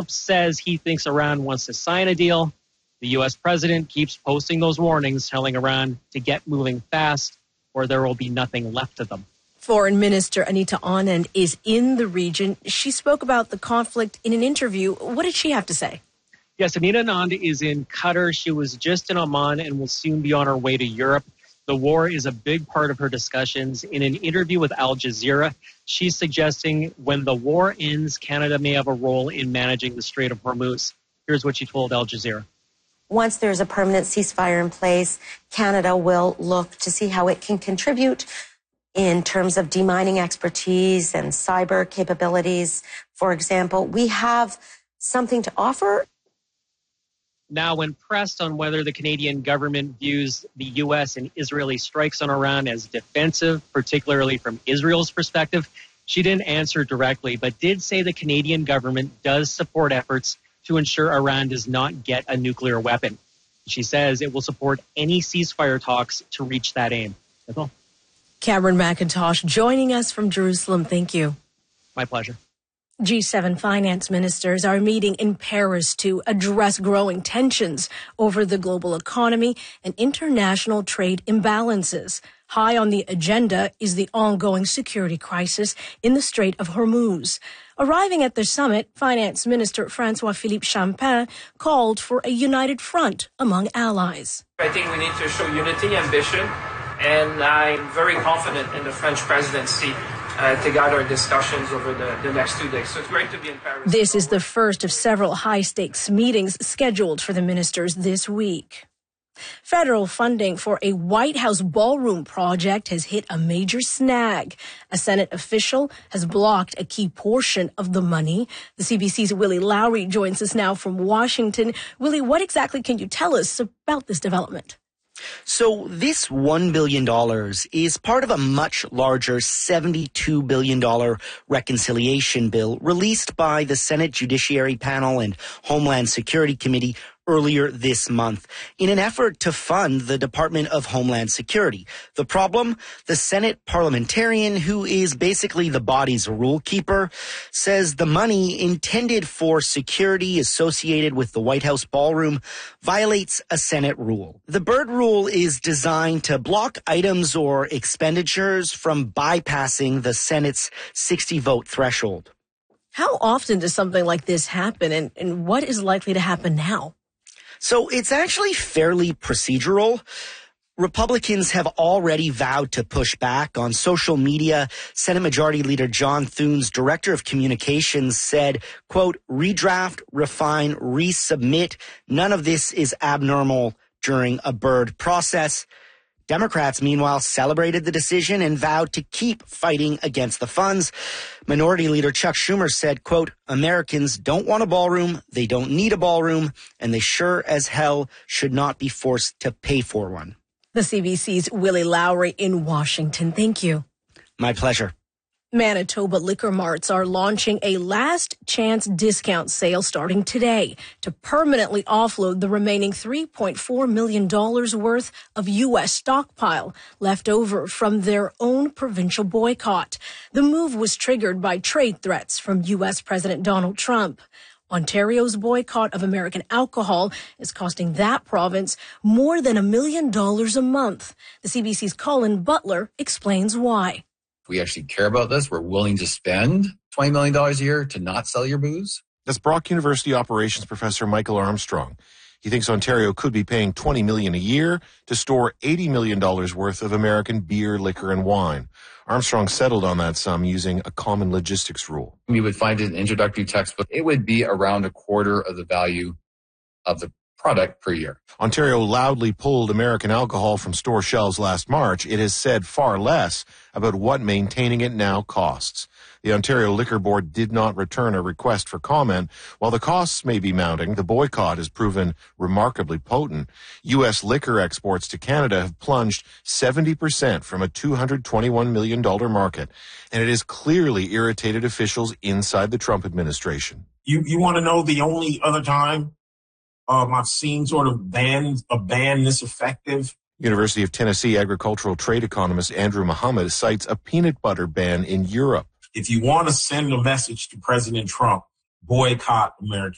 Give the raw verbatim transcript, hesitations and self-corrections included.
Trump says he thinks Iran wants to sign a deal. The U S president keeps posting those warnings, telling Iran to get moving fast or there will be nothing left of them. Foreign Minister Anita Anand is in the region. She spoke about the conflict in an interview. What did she have to say? Yes, Anita Anand is in Qatar. She was just in Oman and will soon be on her way to Europe. The war is a big part of her discussions. In an interview with Al Jazeera, she's suggesting when the war ends, Canada may have a role in managing the Strait of Hormuz. Here's what she told Al Jazeera. Once there's a permanent ceasefire in place, Canada will look to see how it can contribute in terms of demining expertise and cyber capabilities. For example, we have something to offer. Now, when pressed on whether the Canadian government views the U S and Israeli strikes on Iran as defensive, particularly from Israel's perspective, she didn't answer directly, but did say the Canadian government does support efforts to ensure Iran does not get a nuclear weapon. She says it will support any ceasefire talks to reach that aim. That's all. Cameron McIntosh joining us from Jerusalem. Thank you. My pleasure. G seven finance ministers are meeting in Paris to address growing tensions over the global economy and international trade imbalances. High on the agenda is the ongoing security crisis in the Strait of Hormuz. Arriving at the summit, Finance Minister François-Philippe Champagne called for a united front among allies. I think we need to show unity, ambition, and I'm very confident in the French presidency uh, to guide our discussions over the, the next two days. So it's great to be in Paris. This is the first of several high-stakes meetings scheduled for the ministers this week. Federal funding for a White House ballroom project has hit a major snag. A Senate official has blocked a key portion of the money. The C B C's Willie Lowry joins us now from Washington. Willie, what exactly can you tell us about this development? So this one billion dollars is part of a much larger seventy-two billion dollars reconciliation bill released by the Senate Judiciary Panel and Homeland Security Committee earlier this month in an effort to fund the Department of Homeland Security. The problem? The Senate parliamentarian, who is basically the body's rule keeper, says the money intended for security associated with the White House ballroom violates a Senate rule. The Byrd Rule is designed to block items or expenditures from bypassing the Senate's sixty-vote threshold. How often does something like this happen, and, and what is likely to happen now? So it's actually fairly procedural. Republicans have already vowed to push back. On social media, Senate Majority Leader John Thune's director of communications said, quote, redraft, refine, resubmit. None of this is abnormal during a Byrd process. Democrats, meanwhile, celebrated the decision and vowed to keep fighting against the funds. Minority Leader Chuck Schumer said, quote, Americans don't want a ballroom, they don't need a ballroom, and they sure as hell should not be forced to pay for one. The C B C's Willie Lowry in Washington. Thank you. My pleasure. Manitoba liquor marts are launching a last chance discount sale starting today to permanently offload the remaining three point four million dollars worth of U S stockpile left over from their own provincial boycott. The move was triggered by trade threats from U S President Donald Trump. Ontario's boycott of American alcohol is costing that province more than a million dollars a month. The C B C's Colin Butler explains why. We actually care about this. We're willing to spend twenty million dollars a year to not sell your booze. That's Brock University operations professor Michael Armstrong. He thinks Ontario could be paying twenty million dollars a year to store eighty million dollars worth of American beer, liquor, and wine. Armstrong settled on that sum using a common logistics rule. We would find it an introductory textbook. It would be around a quarter of the value of the product per year. Ontario loudly pulled American alcohol from store shelves last March. It has said far less about what maintaining it now costs. The Ontario Liquor Board did not return a request for comment. While the costs may be mounting, the boycott has proven remarkably potent. U S liquor exports to Canada have plunged seventy percent from a two hundred twenty-one million dollars market, and it has clearly irritated officials inside the Trump administration. You, you want to know the only other time Um, I've seen sort of bans, a ban this effective? University of Tennessee agricultural trade economist Andrew Muhammad cites a peanut butter ban in Europe. If you want to send a message to President Trump, boycott American